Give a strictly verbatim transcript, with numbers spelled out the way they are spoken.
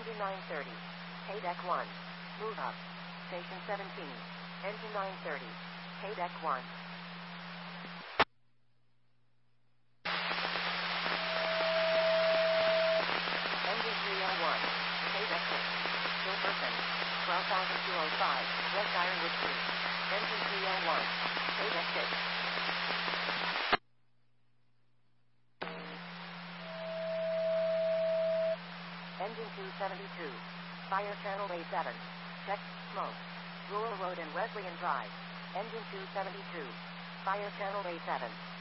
Engine nine thirty. K-Deck one. Move up. Station seventeen. Engine nine thirty. K-Deck one. Engine three oh one. K-Deck six. Gilbertson. twelve thousand two hundred five. West Ironwood Street. Engine three oh one. K-Deck six. Engine two seventy-two. Fire Channel A seven. Check. Smoke. Rural Road and Wesleyan Drive. Engine two seventy-two. Fire Channel A seven.